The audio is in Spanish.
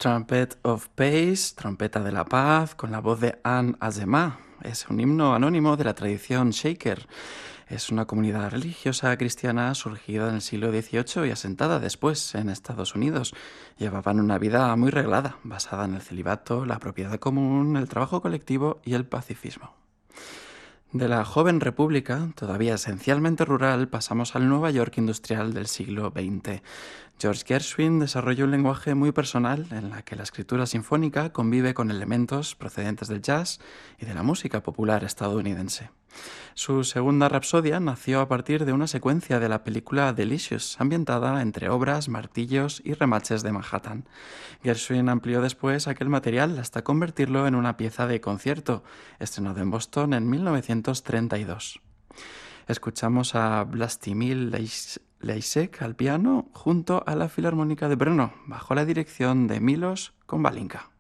Trumpet of Peace, Trompeta de la Paz, con la voz de Anne Azemah. Es un himno anónimo de la tradición Shaker. Es una comunidad religiosa cristiana surgida en el siglo XVIII y asentada después en Estados Unidos. Llevaban una vida muy reglada, basada en el celibato, la propiedad común, el trabajo colectivo y el pacifismo. De la joven república, todavía esencialmente rural, pasamos al Nueva York industrial del siglo XX. George Gershwin desarrolló un lenguaje muy personal en la que la escritura sinfónica convive con elementos procedentes del jazz y de la música popular estadounidense. Su segunda rapsodia nació a partir de una secuencia de la película Delicious, ambientada entre obras, martillos y remaches de Manhattan. Gershwin amplió después aquel material hasta convertirlo en una pieza de concierto, estrenado en Boston en 1932. Escuchamos a Vlastimil Leisek al piano junto a la Filarmónica de Brno, bajo la dirección de Milos Konvalinka.